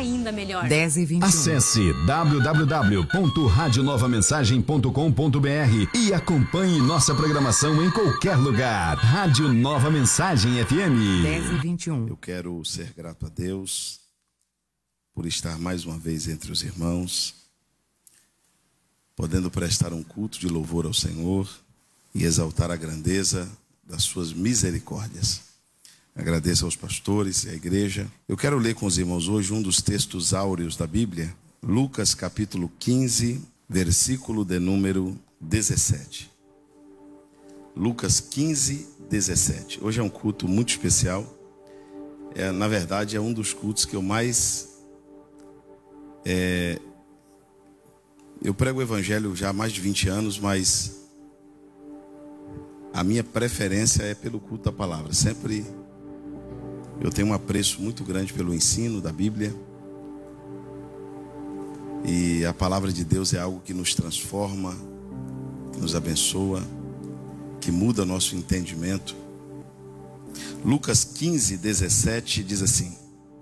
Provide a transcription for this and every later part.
ainda melhor. 10h21. Acesse www.radionovamensagem.com.br e acompanhe nossa programação em qualquer lugar. Rádio Nova Mensagem FM. 10h21. Eu quero ser grato a Deus por estar mais uma vez entre os irmãos, podendo prestar um culto de louvor ao Senhor e exaltar a grandeza das suas misericórdias. Agradeço aos pastores e à igreja. Eu quero ler com os irmãos hoje um dos textos áureos da Bíblia, Lucas capítulo 15, versículo de número 17. Lucas 15, 17. Hoje é um culto muito especial. Na verdade, é um dos cultos que eu mais... Eu prego o evangelho já há mais de 20 anos, mas a minha preferência é pelo culto da palavra. Sempre eu tenho um apreço muito grande pelo ensino da Bíblia. E a palavra de Deus é algo que nos transforma, que nos abençoa, que muda nosso entendimento. Lucas 15, 17 diz assim: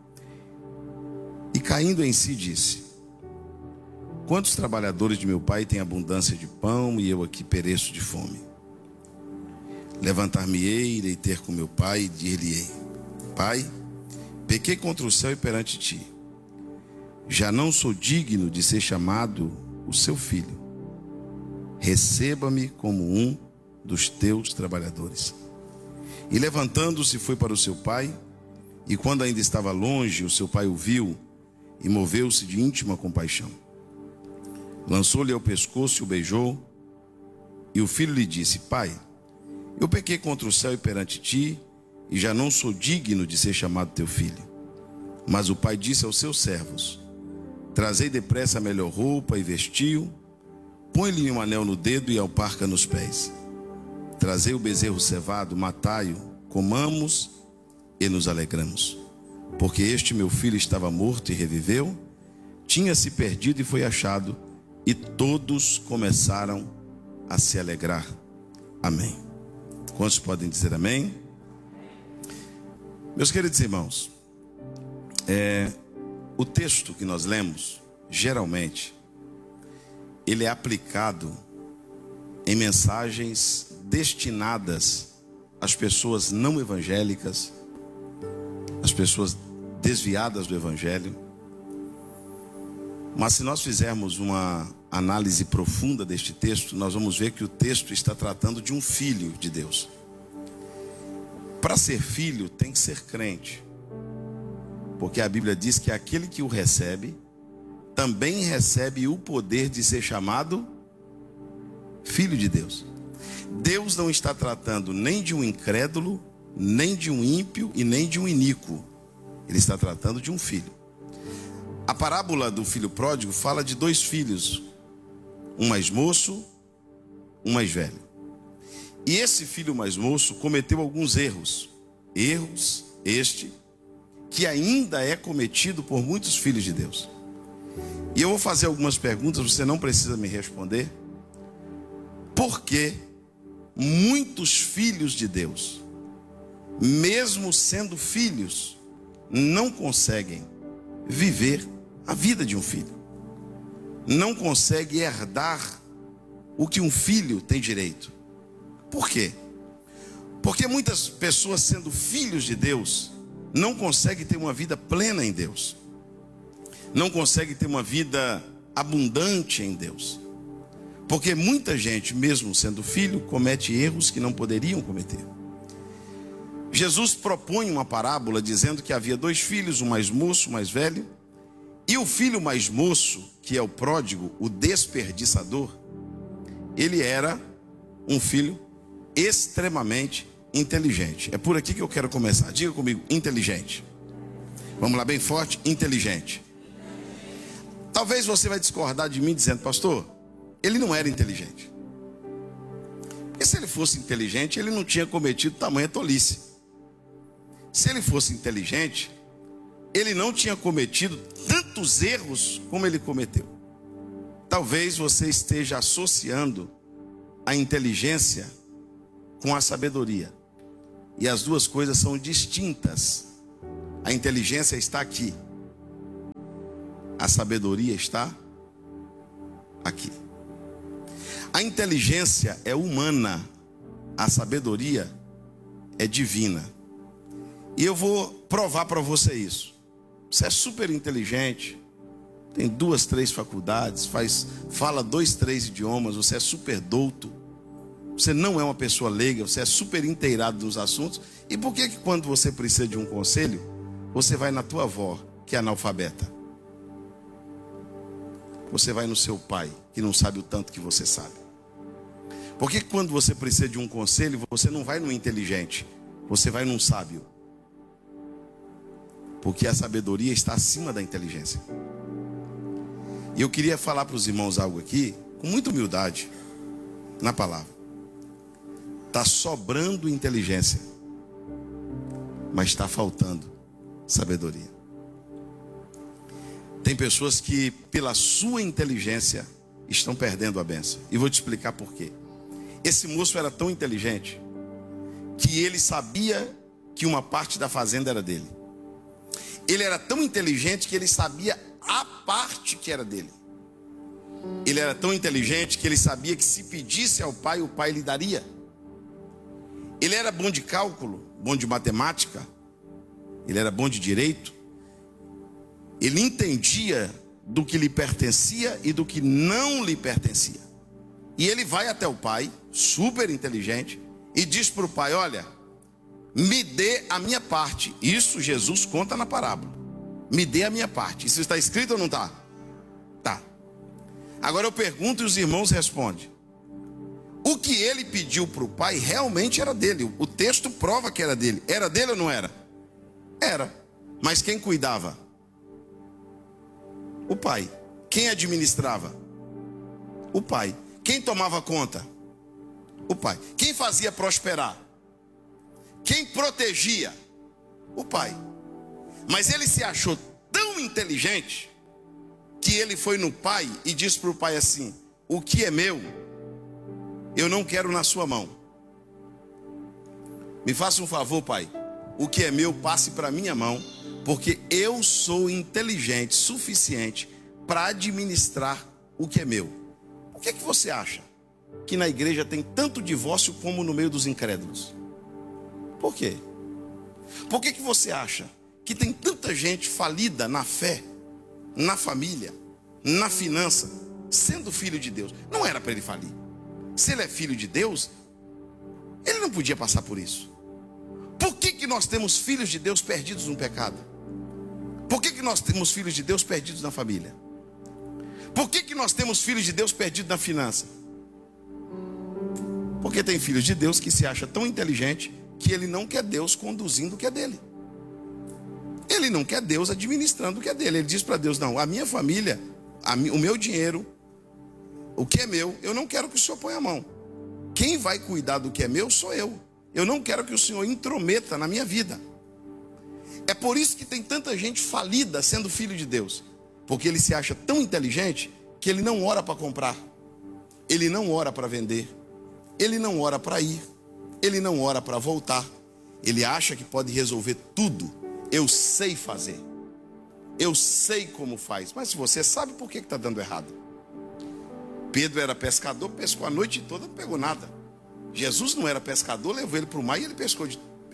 E caindo em si disse: Quantos trabalhadores de meu pai têm abundância de pão e eu aqui pereço de fome? Levantar-me-ei, irei ter com meu pai e dir-lhe-ei: Pai, pequei contra o céu e perante ti. Já não sou digno de ser chamado o seu filho. Receba-me como um dos teus trabalhadores. E levantando-se foi para o seu pai, e quando ainda estava longe, o seu pai o viu e moveu-se de íntima compaixão. Lançou-lhe ao pescoço e o beijou, e o filho lhe disse: Pai, eu pequei contra o céu e perante ti, e já não sou digno de ser chamado teu filho. Mas o pai disse aos seus servos: Trazei depressa a melhor roupa e vestiu, põe-lhe um anel no dedo e alparca nos pés. Trazei o bezerro cevado, matai-o, comamos e nos alegramos. Porque este meu filho estava morto e reviveu, tinha-se perdido e foi achado, e todos começaram a se alegrar. Amém. Quantos podem dizer amém? Meus queridos irmãos, o texto que nós lemos, geralmente, ele é aplicado em mensagens destinadas às pessoas não evangélicas, às pessoas desviadas do evangelho. Mas se nós fizermos uma análise profunda deste texto, nós vamos ver que o texto está tratando de um filho de Deus. Para ser filho tem que ser crente, porque a Bíblia diz que aquele que o recebe também recebe o poder de ser chamado filho de Deus. Deus não está tratando nem de um incrédulo, nem de um ímpio e nem de um iníquo. Ele está tratando de um filho. A parábola do filho pródigo fala de dois filhos, um mais moço, um mais velho. E esse filho mais moço cometeu alguns erros este que ainda é cometido por muitos filhos de Deus. E eu vou fazer algumas perguntas, você não precisa me responder. Por que muitos filhos de Deus, mesmo sendo filhos, não conseguem viver a vida de um filho? Não conseguem herdar o que um filho tem direito. Por quê? Porque muitas pessoas, sendo filhos de Deus, não conseguem ter uma vida plena em Deus. Não conseguem ter uma vida abundante em Deus. Porque muita gente, mesmo sendo filho, comete erros que não poderiam cometer. Jesus propõe uma parábola dizendo que havia dois filhos, um mais moço, um mais velho. E o filho mais moço, que é o pródigo, o desperdiçador, ele era um filho extremamente inteligente. É por aqui que eu quero começar. Diga comigo: inteligente. Vamos lá, bem forte: inteligente. Talvez você vai discordar de mim dizendo: pastor, ele não era inteligente. Porque se ele fosse inteligente, ele não tinha cometido tamanha tolice. Se ele fosse inteligente, ele não tinha cometido tantos erros como ele cometeu. Talvez você esteja associando a inteligência com a sabedoria. E as duas coisas são distintas. A inteligência está aqui. A sabedoria está aqui. A inteligência é humana, a sabedoria é divina. E eu vou provar para você isso. Você é super inteligente, tem 2, 3 faculdades, fala 2, 3 idiomas, você é super douto, você não é uma pessoa leiga, você é super inteirado nos assuntos. E por que quando você precisa de um conselho, você vai na tua avó, que é analfabeta? Você vai no seu pai, que não sabe o tanto que você sabe? Por que quando você precisa de um conselho, você não vai no inteligente, você vai num sábio? Porque a sabedoria está acima da inteligência. E eu queria falar para os irmãos algo aqui, com muita humildade, na palavra. Está sobrando inteligência, mas está faltando sabedoria. Tem pessoas que, pela sua inteligência, estão perdendo a bênção. E vou te explicar por quê. Esse moço era tão inteligente que ele sabia que uma parte da fazenda era dele. Ele era tão inteligente que ele sabia a parte que era dele. Ele era tão inteligente que ele sabia que se pedisse ao pai, o pai lhe daria. Ele era bom de cálculo, bom de matemática, ele era bom de direito. Ele entendia do que lhe pertencia e do que não lhe pertencia. E ele vai até o pai, super inteligente, e diz para o pai: olha, me dê a minha parte. Isso Jesus conta na parábola. Me dê a minha parte. Isso está escrito ou não está? Tá. Agora eu pergunto e os irmãos respondem. O que ele pediu para o pai realmente era dele. O texto prova que era dele. Era dele ou não era? Era. Mas quem cuidava? O pai. Quem administrava? O pai. Quem tomava conta? O pai. Quem fazia prosperar? Quem protegia? O pai. Mas ele se achou tão inteligente que ele foi no pai e disse para o pai assim: o que é meu, eu não quero na sua mão. Me faça um favor, pai. O que é meu, passe para minha mão, porque eu sou inteligente suficiente para administrar o que é meu. Por que você acha que na igreja tem tanto divórcio como no meio dos incrédulos? Por quê? Por que você acha que tem tanta gente falida na fé, na família, na finança, sendo filho de Deus? Não era para ele falir. Se ele é filho de Deus, ele não podia passar por isso. Por que nós temos filhos de Deus perdidos no pecado? Por que nós temos filhos de Deus perdidos na família? Por que nós temos filhos de Deus perdidos na finança? Porque tem filhos de Deus que se acha tão inteligente que ele não quer Deus conduzindo o que é dele. Ele não quer Deus administrando o que é dele. Ele diz para Deus: não, a minha família, o meu dinheiro, o que é meu, eu não quero que o Senhor ponha a mão. Quem vai cuidar do que é meu sou eu. Eu não quero que o Senhor intrometa na minha vida. É por isso que tem tanta gente falida sendo filho de Deus. Porque ele se acha tão inteligente que ele não ora para comprar. Ele não ora para vender. Ele não ora para ir. Ele não ora para voltar. Ele acha que pode resolver tudo. Eu sei fazer. Eu sei como faz. Mas se você sabe, por que está dando errado? Pedro era pescador, pescou a noite toda, não pegou nada. Jesus não era pescador, levou ele para o mar e ele pescou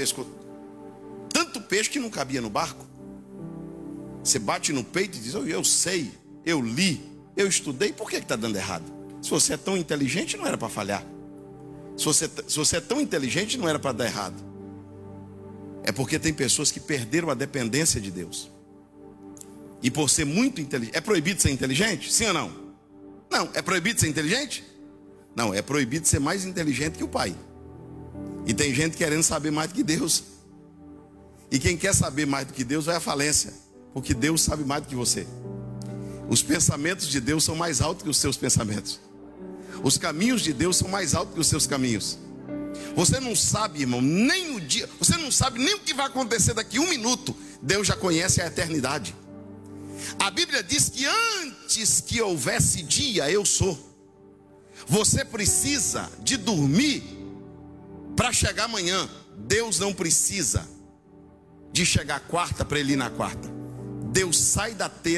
tanto peixe que não cabia no barco. Você bate no peito e diz: eu sei, eu li, eu estudei. Por que está dando errado? Se você é tão inteligente, não era para falhar. Se você é tão inteligente, não era para dar errado. É porque tem pessoas que perderam a dependência de Deus. E por ser muito inteligente. É proibido ser inteligente? Sim ou não? Não. É proibido ser inteligente? Não. É proibido ser mais inteligente que o pai. E tem gente querendo saber mais do que Deus. E quem quer saber mais do que Deus vai à falência. Porque Deus sabe mais do que você. Os pensamentos de Deus são mais altos que os seus pensamentos. Os caminhos de Deus são mais altos que os seus caminhos. Você não sabe, irmão, nem o dia. Você não sabe nem o que vai acontecer daqui a 1 minuto. Deus já conhece a eternidade. A Bíblia diz que antes que houvesse dia, eu sou. Você precisa de dormir para chegar amanhã. Deus não precisa de chegar quarta para ele ir na quarta. Deus sai da terça